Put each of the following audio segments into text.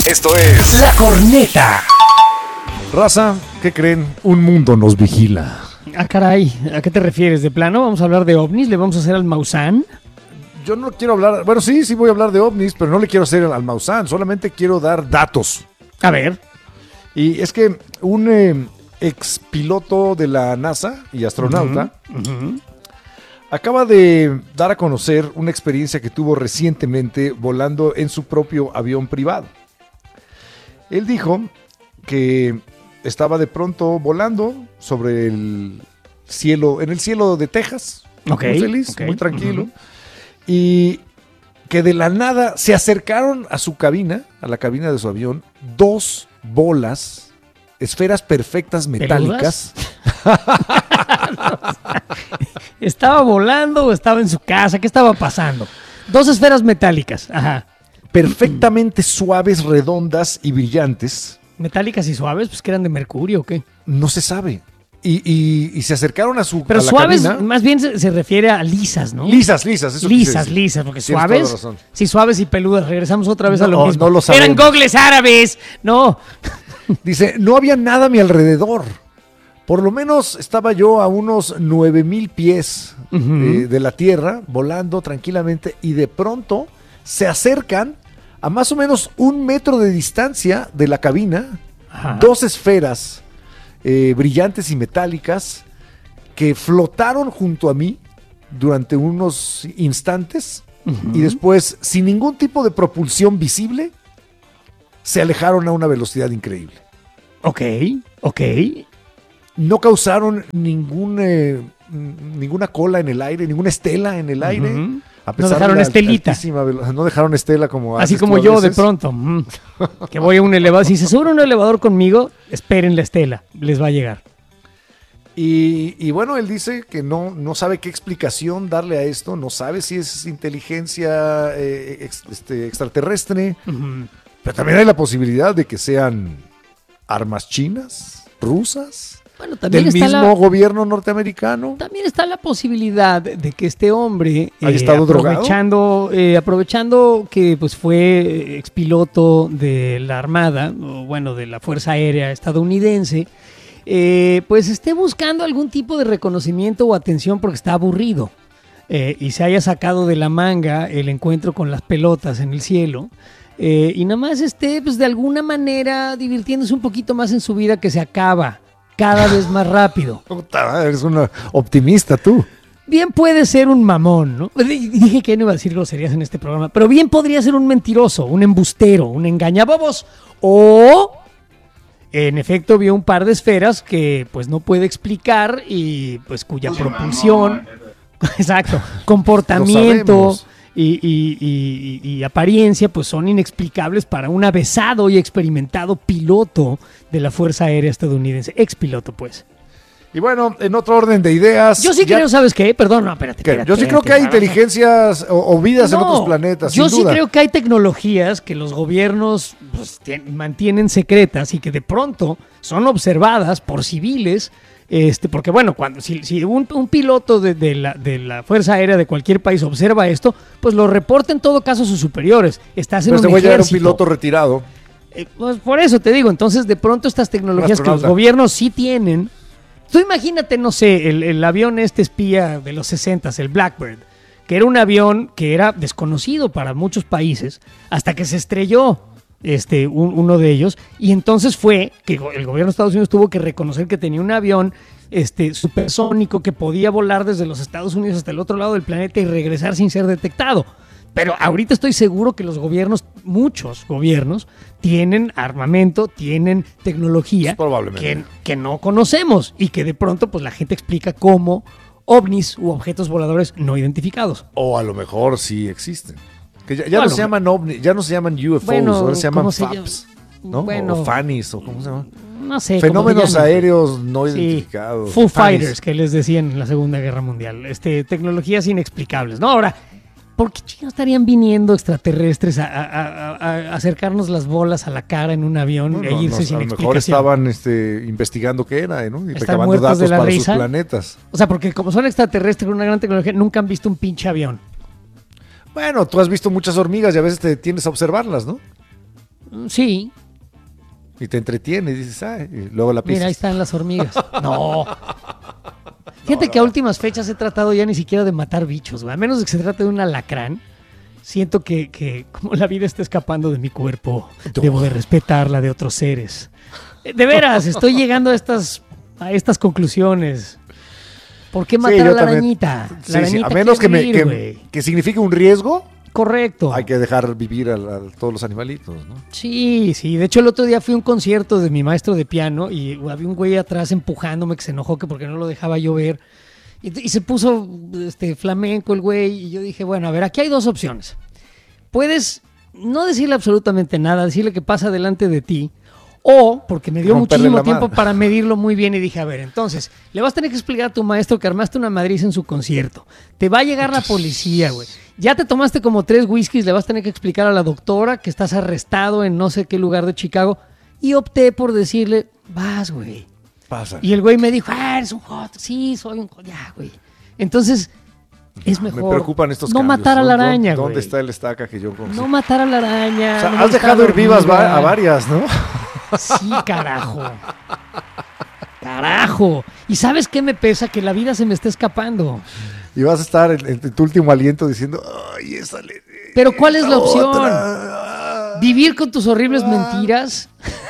Esto es La Corneta. Raza, ¿qué creen? Un mundo nos vigila. Ah, caray, ¿a qué te refieres? ¿De plano? ¿Vamos a hablar de ovnis? ¿Le vamos a hacer al Maussan? Yo no quiero hablar, bueno, sí voy a hablar de ovnis, pero no le quiero hacer al Maussan, solamente quiero dar datos. A ver. Y es que un ex piloto de la NASA y astronauta acaba de dar a conocer una experiencia que tuvo recientemente volando en su propio avión privado. Él dijo que estaba de pronto volando sobre el cielo, en el cielo de Texas, Okay, muy feliz, okay. muy tranquilo, y que de la nada se acercaron a su cabina, a la cabina de su avión, dos bolas, esferas perfectas metálicas. ¿Estaba volando o estaba en su casa? ¿Qué estaba pasando? Dos esferas metálicas. Ajá. Perfectamente suaves, redondas y brillantes. ¿Metálicas y suaves? Pues que eran de mercurio o qué. No se sabe. Y se acercaron a su Pero a la suaves, cabina. más bien se refiere a lisas, ¿no? Lisas, eso quise Lisas, decir. lisas, porque Tienes toda la suaves. razón. Sí, suaves y peludas. Regresamos otra vez a lo No, mismo. no lo sabemos. Eran gogles árabes. No. Dice, no había nada a mi alrededor. Por lo menos estaba yo a unos 9,000 pies de la Tierra, volando tranquilamente, y de pronto se acercan a más o menos 1 metro de distancia de la cabina, Ajá. dos esferas brillantes y metálicas que flotaron junto a mí durante unos instantes y después, sin ningún tipo de propulsión visible, se alejaron a una velocidad increíble. Ok. No causaron ninguna cola en el aire, ninguna estela en el aire. Ujú. A No pesar dejaron de la estelita. altísima no dejaron estela como Así haces como tú a yo de veces. pronto. Que voy a un elevador. Si se sube a un elevador conmigo, esperen la estela. Les va a llegar. Y bueno, él dice que no sabe qué explicación darle a esto, no sabe si es inteligencia extraterrestre, pero también hay la posibilidad de que sean armas chinas, rusas, Bueno, también del está mismo gobierno norteamericano. También está la posibilidad de que este hombre, ¿Haya estado aprovechando que pues fue expiloto de la Armada, o bueno, de la Fuerza Aérea estadounidense, pues esté buscando algún tipo de reconocimiento o atención porque está aburrido y se haya sacado de la manga el encuentro con las pelotas en el cielo. Y nada más esté pues de alguna manera divirtiéndose un poquito más en su vida que se acaba cada vez más rápido. Puta, eres una optimista tú. Bien puede ser un mamón, ¿no? Dije que no iba a decir groserías en este programa, pero bien podría ser un mentiroso, un embustero, un engañabobos, o en efecto vio un par de esferas que pues no puede explicar y pues cuya propulsión, exacto, comportamiento y apariencia pues son inexplicables para un avesado y experimentado piloto de la Fuerza Aérea estadounidense, expiloto pues. Y bueno, en otro orden de ideas. Yo sí creo, ¿sabes qué? Perdón, no, espérate. Yo sí creo que hay inteligencias o vidas en otros planetas. Yo sin sí duda. creo que hay tecnologías que los gobiernos pues, mantienen secretas y que de pronto son observadas por civiles. Porque bueno, si un piloto de la Fuerza Aérea de cualquier país observa esto, pues lo reporta en todo caso a sus superiores. Estás en Pero este un güey ya era un ejército. piloto retirado. Pues por eso te digo, entonces de pronto estas tecnologías que los astronauta. gobiernos sí tienen. Tú imagínate, no sé, el avión espía de los 60s, el Blackbird, que era un avión que era desconocido para muchos países hasta que se estrelló uno de ellos, y entonces fue que el gobierno de Estados Unidos tuvo que reconocer que tenía un avión supersónico que podía volar desde los Estados Unidos hasta el otro lado del planeta y regresar sin ser detectado. Pero ahorita estoy seguro que los gobiernos, muchos gobiernos, tienen armamento, tienen tecnología Probablemente. que no conocemos y que de pronto pues la gente explica como ovnis u objetos voladores no identificados. O a lo mejor sí existen. Que ya Bueno, no se llaman ovni, ya no se llaman UFOs, Bueno, ahora se llaman ¿cómo se FAPs, llama? ¿no? Bueno, o FANIs, o ¿cómo se llama? No sé. Fenómenos cómo se llama. aéreos no Sí, identificados. Foo FANIs. Fighters, que les decían en la Segunda Guerra Mundial. Tecnologías inexplicables. No, ahora, ¿por qué chingados estarían viniendo extraterrestres a acercarnos las bolas a la cara en un avión Bueno, e irse sin a lo explicación? mejor estaban investigando qué era, ¿no? Y ¿Están recabando muertos de datos la para risa? sus planetas. O sea, porque como son extraterrestres con una gran tecnología, nunca han visto un pinche avión. Bueno, tú has visto muchas hormigas y a veces te detienes a observarlas, ¿no? Sí. Y te entretiene y dices, ay, y luego la pisas. Mira, ahí están las hormigas. No. Fíjate que a últimas fechas he tratado ya ni siquiera de matar bichos, güey. A menos de que se trate de un alacrán. Siento que como la vida está escapando de mi cuerpo, debo de respetar la de otros seres. De veras, estoy llegando a estas conclusiones. ¿Por qué matar a la arañita? Sí, sí, a menos que signifique un riesgo. Correcto. Hay que dejar vivir a todos los animalitos, ¿no? Sí, sí. De hecho, el otro día fui a un concierto de mi maestro de piano y había un güey atrás empujándome que se enojó que porque no lo dejaba yo ver. Y se puso flamenco el güey y yo dije, bueno, a ver, aquí hay dos opciones. Puedes no decirle absolutamente nada, decirle que pasa delante de ti, o, porque me dio muchísimo tiempo para medirlo muy bien y dije, a ver, entonces, le vas a tener que explicar a tu maestro que armaste una madriz en su concierto. Te va a llegar la policía, güey. Ya te tomaste como 3 whiskies, le vas a tener que explicar a la doctora que estás arrestado en no sé qué lugar de Chicago. Y opté por decirle, vas, güey. Pasa. Y el güey me dijo, eres un hot. Sí, soy un hot. Ya, güey. Entonces, es mejor. Me preocupan estos no cambios. Matar a la araña, güey. ¿Dónde está el estaca que yo conocí? No matar a la araña. O sea, no has dejado ir vivas hormiga. a varias, ¿no? Sí, carajo. Carajo. ¿Y sabes qué me pesa? Que la vida se me está escapando. Y vas a estar en tu último aliento diciendo, ay, esa Pero ¿cuál es la opción? otra. ¿Vivir con tus horribles mentiras?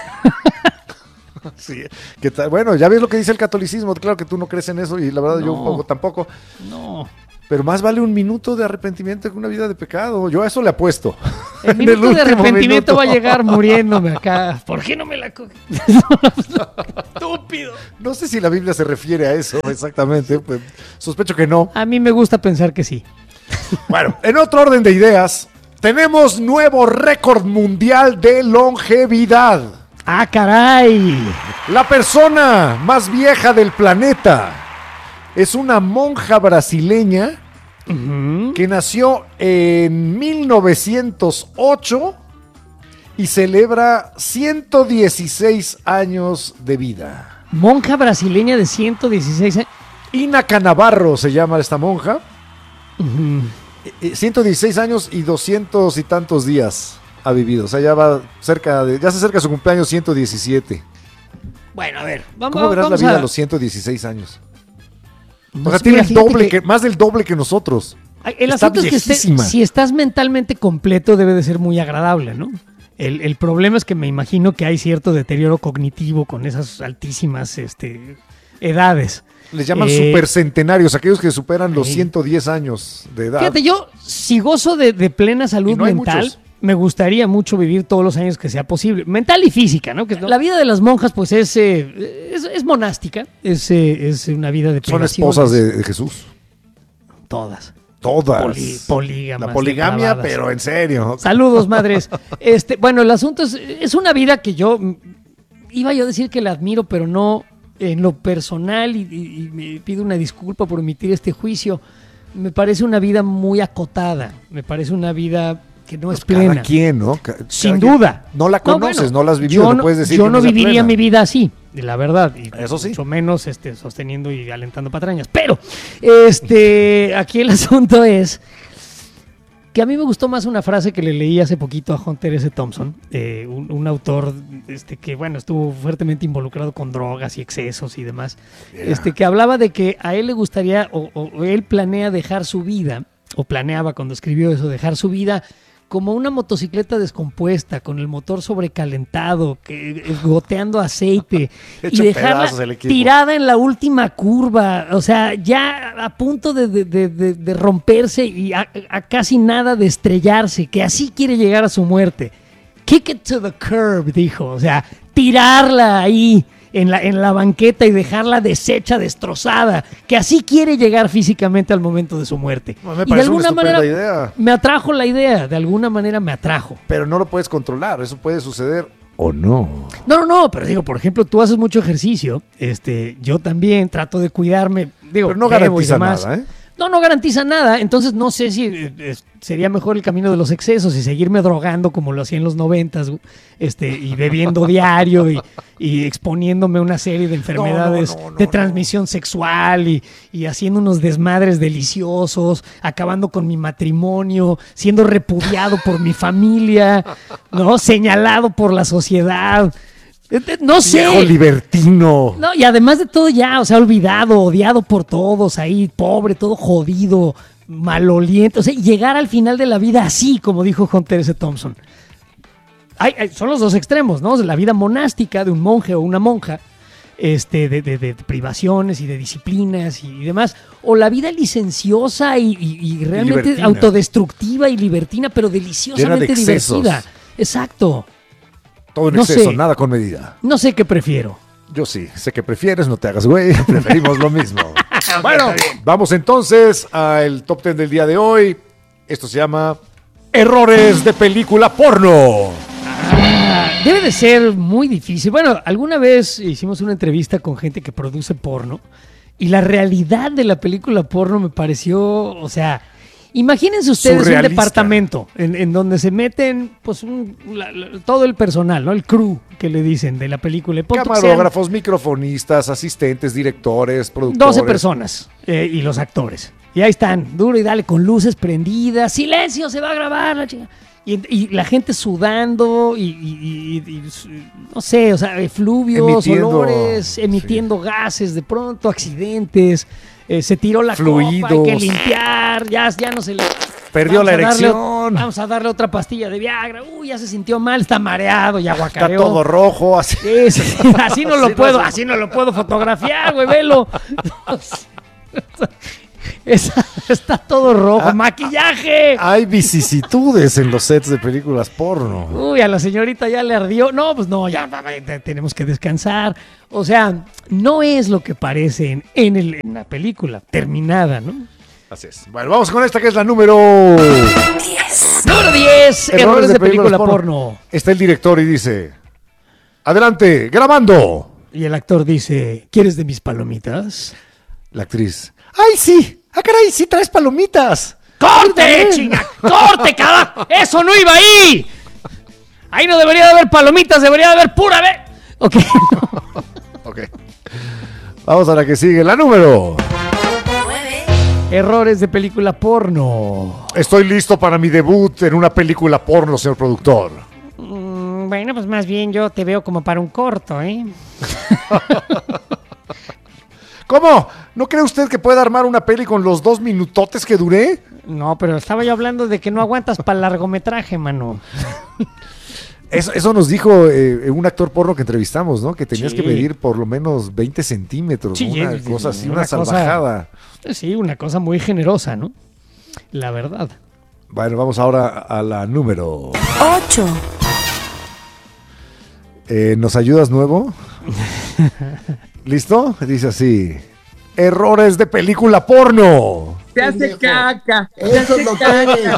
Sí, bueno, ya ves lo que dice el catolicismo. Claro que tú no crees en eso y la verdad yo un No. poco tampoco. No. Pero más vale un minuto de arrepentimiento que una vida de pecado. Yo a eso le apuesto. El minuto de arrepentimiento va a llegar muriéndome acá. ¿Por qué no me la coge? Estúpido. No sé si la Biblia se refiere a eso exactamente. Pues, sospecho que no. A mí me gusta pensar que sí. Bueno, en otro orden de ideas, tenemos nuevo récord mundial de longevidad. ¡Ah, caray! La persona más vieja del planeta es una monja brasileña que nació en 1908 y celebra 116 años de vida. Monja brasileña de 116 años. Ina Canavarro se llama esta monja. 116 años y 200 y tantos días ha vivido. O sea, ya se acerca su cumpleaños 117. Bueno, a ver. ¿Cómo verás la vida a los 116 años? O sea, tiene más del doble que nosotros. El Está asunto es que si estás mentalmente completo debe de ser muy agradable, ¿no? El problema es que me imagino que hay cierto deterioro cognitivo con esas altísimas edades. Les llaman supercentenarios, aquellos que superan los 110 años de edad. Fíjate, yo si gozo de plena salud mental, muchos. Me gustaría mucho vivir todos los años que sea posible. Mental y física, ¿no? La vida de las monjas, pues, es monástica. Es una vida de privaciones. Son esposas de Jesús. Todas. Polígamas. La poligamia, depravadas. Pero en serio. Saludos, madres. Bueno, el asunto es una vida que iba yo a decir que la admiro, pero no en lo personal, y me pido una disculpa por emitir este juicio. Me parece una vida muy acotada. Me parece una vida que no es plena. Cada quien, ¿no? Sin duda. No la conoces, no la has vivido, no puedes decir yo que no viviría plena. Mi vida así, la verdad. Y eso sí. Mucho menos sosteniendo y alentando patrañas. Pero, aquí el asunto es que a mí me gustó más una frase que le leí hace poquito a Hunter S. Thompson, un autor que, bueno, estuvo fuertemente involucrado con drogas y excesos y demás, que hablaba de que a él le gustaría, o él planea dejar su vida, o planeaba cuando escribió eso, dejar su vida como una motocicleta descompuesta, con el motor sobrecalentado, goteando aceite, y dejarla tirada en la última curva, o sea, ya a punto de romperse y a casi nada de estrellarse, que así quiere llegar a su muerte. Kick it to the curb, dijo, o sea, tirarla ahí en la banqueta y dejarla deshecha, destrozada, que así quiere llegar físicamente al momento de su muerte. Y de alguna manera idea. Me atrajo la idea, de alguna manera me atrajo. Pero no lo puedes controlar, eso puede suceder o no. No, pero digo, por ejemplo, tú haces mucho ejercicio, yo también trato de cuidarme, digo, pero no garantiza nada, ¿eh? no garantiza nada. Entonces no sé si sería mejor el camino de los excesos y seguirme drogando como lo hacía en los 90s, y bebiendo diario y exponiéndome a una serie de enfermedades de transmisión sexual y haciendo unos desmadres deliciosos, acabando con mi matrimonio, siendo repudiado por mi familia, ¿no? Señalado por la sociedad. No sé. Viejo libertino. No, y además de todo ya, o sea, olvidado, odiado por todos, ahí, pobre, todo jodido, maloliente. O sea, llegar al final de la vida así, como dijo Hunter S. Thompson. Son los dos extremos, ¿no? La vida monástica de un monje o una monja, de privaciones y de disciplinas y demás. O la vida licenciosa y realmente libertina. Autodestructiva y libertina, pero deliciosamente divertida. Exacto. Todo en No exceso, sé. nada con medida. No sé qué prefiero. Yo sí, sé que prefieres, no te hagas güey, preferimos lo mismo. Bueno, vamos entonces al top 10 del día de hoy. Esto se llama Errores de película porno. Debe de ser muy difícil. Bueno, alguna vez hicimos una entrevista con gente que produce porno y la realidad de la película porno me pareció, o sea, imagínense ustedes surrealista. un departamento en donde se meten pues todo el personal, ¿no? El crew que le dicen de la película. Pon tú que sean Camarógrafos, microfonistas, asistentes, directores, productores. 12 personas y los actores. Y ahí están, duro y dale, con luces prendidas. ¡Silencio! Se va a grabar la chica. Y la gente sudando y no sé, o sea, efluvios, olores, emitiendo gases de pronto, accidentes. Se tiró la Fluidos. copa, hay que limpiar, ya no se le... Perdió Vamos la a darle erección. vamos a darle otra pastilla de Viagra. Uy, ya se sintió mal, está mareado, ya Está guacareó. todo rojo, así. Sí, así no lo puedo, así no lo puedo fotografiar, güey, velo. Está todo rojo, maquillaje. Hay vicisitudes en los sets de películas porno. Uy, a la señorita ya le ardió. No, pues no, ya tenemos que descansar. O sea, no es lo que parece en la película terminada, ¿no? Así es. Bueno, vamos con esta que es la número 10. Número 10, errores de película porno. Está el director y dice: adelante, grabando. Y el actor dice, ¿quieres de mis palomitas? La actriz: ¡ay, sí! ¡Ah, caray! ¡Sí traes palomitas! ¡Corte, chinga! ¡Corte, carajo! ¡Eso no iba ahí! Ahí no debería de haber palomitas, debería de haber pura Ok. Ok. Vamos a la que sigue, la número. 9. Errores de película porno. Estoy listo para mi debut en una película porno, señor productor. Bueno, pues más bien yo te veo como para un corto, ¿eh? ¿Cómo? ¿No cree usted que puede armar una peli con los 2 minutotes que duré? No, pero estaba yo hablando de que no aguantas para el largometraje, mano. Eso nos dijo un actor porno que entrevistamos, ¿no? Que tenías Sí. que medir por lo menos 20 centímetros, Sí, ¿no? Una sí, cosa así, una una cosa- salvajada. Sí, una cosa muy generosa, ¿no? La verdad. Bueno, vamos ahora a la número. 8. ¿Nos ayudas nuevo? ¿Listo? Dice así: errores de película porno. Se hace caca. Eso es lo que eres.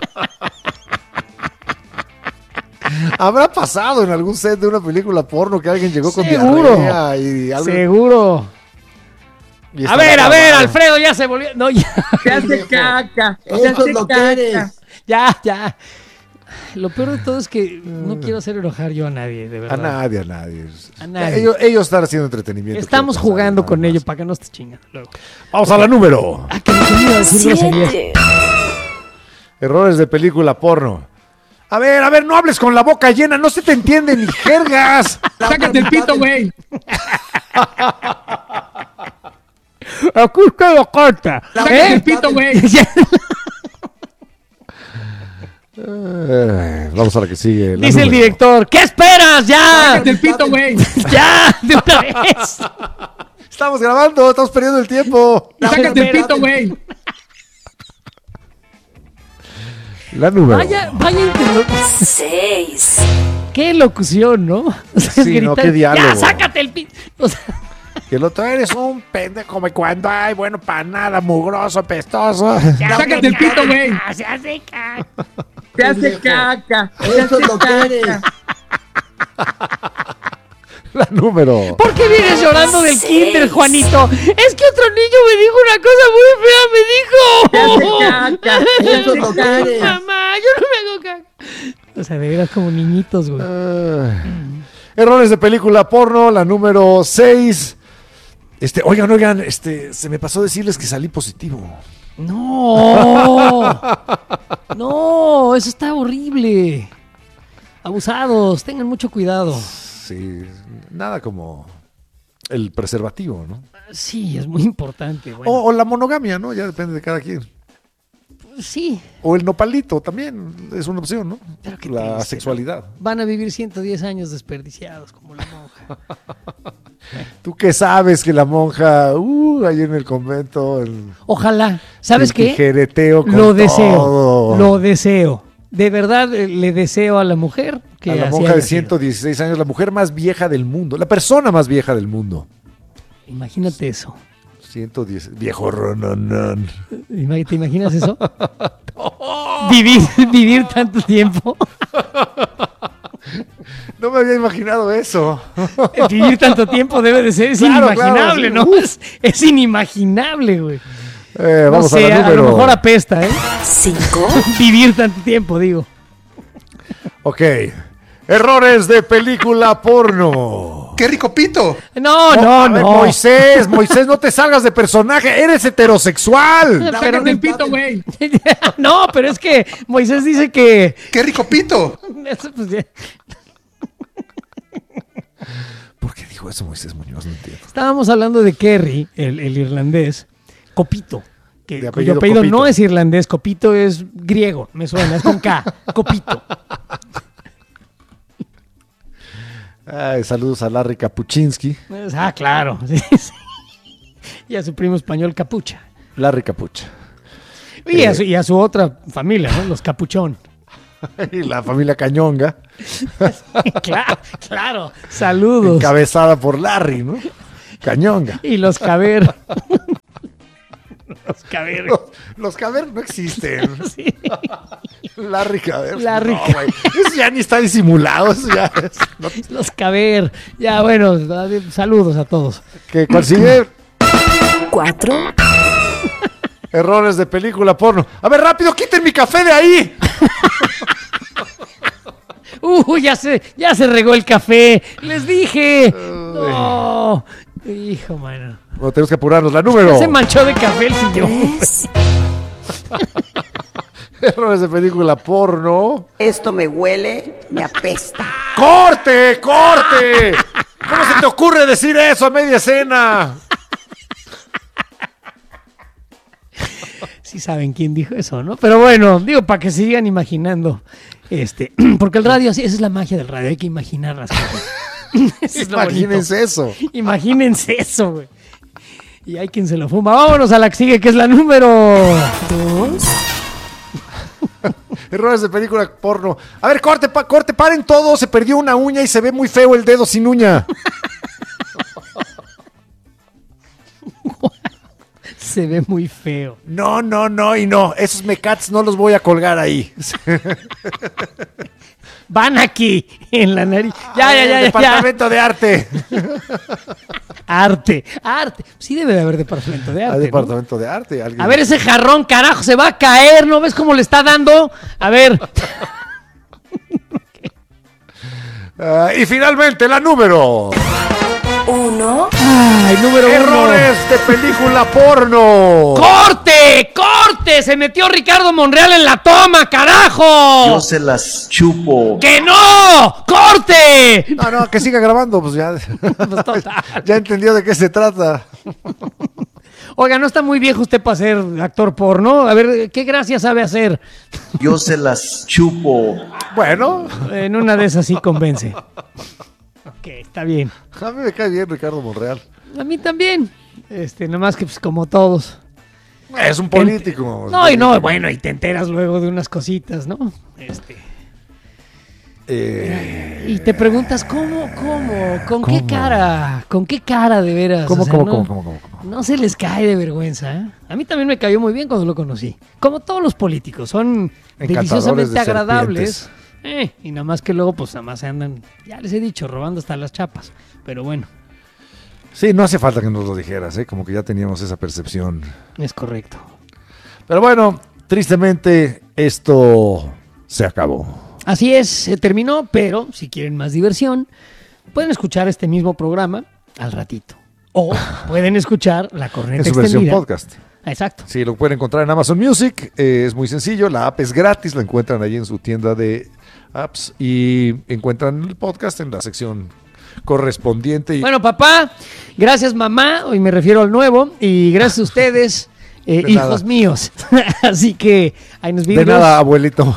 ¿Habrá pasado en algún set de una película porno que alguien llegó con Seguro. diarrea y algo? Seguro. y A estaba ver, grabado? Alfredo ya se volvió. No, ya. Se hace caca. Se Eso hace es lo que caca. eres. Ya. Lo peor de todo es que no quiero hacer enojar yo a nadie, de A verdad. nadie, a nadie. A nadie. Ellos están haciendo entretenimiento. Estamos quiero pensar, jugando nada con más. ellos para que no estés chingando luego. Vamos a la número. Que me iba a decir groserías. 7. Errores de película porno. A ver, no hables con la boca llena, no se te entiende ni jergas. Sácate el pito, güey. Aquí está la carta. Sácate el pito, güey. Vamos a la que sigue. la Dice el número. director, ¿qué esperas? ¡Ya! Sácate el pito, güey. ¡Ya! ¡De una vez! Estamos grabando, estamos perdiendo el tiempo. Sácate el pito, güey. La número. Vaya, 6. qué locución, ¿no? O sea, Sí, no, gritar, qué diálogo. ¡ya, sácate el pito! O sea, Que el otro eres un pendejo, y cuando hay, bueno, para nada, mugroso, pestoso. Sácate el pito, güey. se hace caca. Se hace caca. Se Eso hace es lo que eres. caca. La número. ¿Por qué vienes llorando del 6. kinder, Juanito? Es que otro niño me dijo una cosa muy fea, me dijo. Eso no quiere. Mamá, yo no me hago caca. O sea, de veras como niñitos, güey. Errores de película porno, la número 6. Oigan, se me pasó decirles que salí positivo. No. No, eso está horrible. Abusados, tengan mucho cuidado. Sí, nada como el preservativo, ¿no? Sí, es muy importante. Bueno, O la monogamia, ¿no? Ya depende de cada quien. sí, O el nopalito también es una opción, ¿no? Pero qué La triste, sexualidad. van a vivir 110 años desperdiciados como la monja. ¿Tú qué sabes que la monja, ahí en el convento, Ojalá, ¿sabes el qué? tijereteo con Lo deseo, todo? lo deseo. De verdad le deseo a la mujer que A la así monja de haya sido. 116 años, la mujer más vieja del mundo, la persona más vieja del mundo. Imagínate eso. 110, viejo rononón. ¿Te imaginas eso? Vivir tanto tiempo. No me había imaginado eso. Vivir tanto tiempo debe de ser, es Claro, inimaginable, claro, sí. ¿no? Es inimaginable, güey. No Vamos sé, a la a número. lo mejor apesta, ¿eh? 5. Vivir tanto tiempo, digo. Ok. Errores de película porno. ¡Qué rico pito! No, A ver, no. Moisés, no te salgas de personaje, eres heterosexual. Sácate el pito, güey. No, pero es que Moisés dice que... ¡Qué rico pito! Eso, pues, ya. ¿Por qué dijo eso Moisés Muñoz? No entiendo. Estábamos hablando de Kerry, el irlandés, Copito, De cuyo apellido apellido Copito. no es irlandés, Copito es griego, me suena, es con K, Copito. Ay, saludos a Larry Kapuczynski. Claro. Sí, sí. Y a su primo español Capucha. Larry Capucha. Y a su otra familia, ¿no? Los Capuchón. Y la familia Cañonga, Claro. Saludos. encabezada por Larry, ¿no? Cañonga. Y los Caber. Los Caber. Los Caber no existen. Sí. Larry Caber. Larry No, güey. Eso ya ni está disimulado. Eso ya es. Los Caber. Ya, bueno, saludos a todos. ¿Cuál sigue? 4. Errores de película porno. A ver, rápido, quiten mi café de ahí. Ya se regó el café. Les dije. No. Hijo, mano. Bueno, tenemos que apurarnos. La número. Se manchó de café el sillón. 3. Errores de película porno. Esto me huele, me apesta. ¡Corte! ¡Corte! ¿Cómo se te ocurre decir eso a media escena? Sí saben quién dijo eso, ¿no? Pero bueno, digo, para que sigan imaginando. Porque el radio, esa es la magia del radio, hay que imaginar las cosas. Eso es lo Imagínense eso. bonito. Imagínense eso, güey. Y hay quien se lo fuma. Vámonos a la que sigue, que es la número 2. Errores de película porno. A ver, corte, paren todo. Se perdió una uña y se ve muy feo el dedo sin uña. Se ve muy feo. No, y no. Esos mecats no los voy a colgar ahí. Van aquí, en la nariz. Ya. Departamento de arte. Arte. Sí debe de haber departamento de arte, ¿no? Departamento de arte. alguien- A ver, ese jarrón, carajo, se va a caer. ¿No ves cómo le está dando? A ver. Y finalmente la número. 1. Ay, número 1. Errores de película porno. ¡Corte! Se metió Ricardo Monreal en la toma, carajo. Yo se las chupo. ¡Que no! ¡Corte! No, que siga grabando, pues ya. Pues total. Ya entendió de qué se trata. Oiga, ¿no está muy viejo usted para ser actor porno? A ver, ¿qué gracia sabe hacer? Yo se las chupo. Bueno, En una de esas sí convence. Ok, está bien. a mí me cae bien Ricardo Monreal. A mí también. Nomás que pues como todos. Es un político. No, bueno, y te enteras luego de unas cositas, ¿no? Y te preguntas, ¿cómo? ¿Con qué cara? ¿Con qué cara de veras? ¿Cómo, O sea, cómo, no, cómo? no se les cae de vergüenza, ¿eh? A mí también me cayó muy bien cuando lo conocí. Como todos los políticos, son Encantadores deliciosamente de agradables. serpientes. Y nada más que luego, pues nada más se andan, ya les he dicho, robando hasta las chapas. Pero bueno, Sí, no hace falta que nos lo dijeras, ¿eh? Como que ya teníamos esa percepción. es correcto. Pero bueno, tristemente esto se acabó. Así es, se terminó, pero si quieren más diversión, pueden escuchar este mismo programa al ratito. O pueden escuchar La Corneta En su versión Extendida. podcast. Exacto. Sí, lo pueden encontrar en Amazon Music. Es muy sencillo. La app es gratis. La encuentran ahí en su tienda de apps. Y encuentran el podcast en la sección correspondiente. Y Bueno, papá, gracias mamá, hoy me refiero al nuevo, y gracias a ustedes, hijos nada. míos. Así que ahí nos de vemos. nada, abuelito.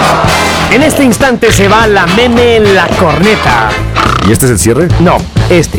En este instante se va la meme La Corneta. ¿Y este es el cierre? No, este.